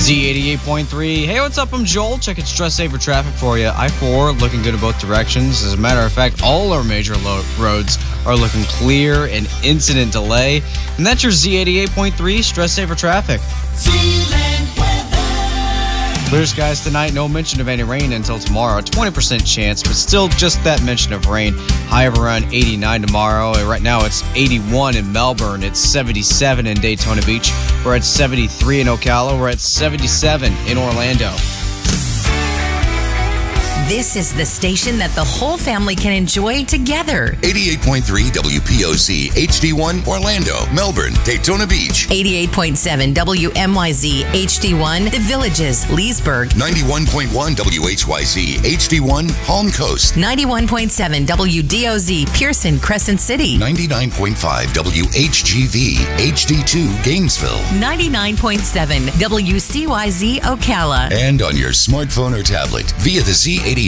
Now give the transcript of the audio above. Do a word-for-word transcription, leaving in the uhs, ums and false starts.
Z eighty-eight point three. Hey, what's up? I'm Joel. Checking Stress Saver traffic for you. I four looking good in both directions. As a matter of fact, all our major lo- roads are looking clear and incident delay. And that's your Z eighty-eight point three Stress Saver traffic. Clear skies tonight, no mention of any rain until tomorrow. twenty percent chance, but still just that mention of rain. High of around eighty-nine tomorrow. And right now it's eighty-one in Melbourne. It's seventy-seven in Daytona Beach. We're at seventy-three in Ocala. We're at seventy-seven in Orlando. This is the station that the whole family can enjoy together. eighty-eight point three W P O Z H D one Orlando, Melbourne, Daytona Beach. eighty-eight point seven W M Y Z H D one The Villages, Leesburg. ninety-one point one W H Y Z H D one Palm Coast. ninety-one point seven W D O Z Pearson, Crescent City. ninety-nine point five W H G V H D two Gainesville. ninety-nine point seven W C Y Z Ocala. And on your smartphone or tablet via the Z eighty-eight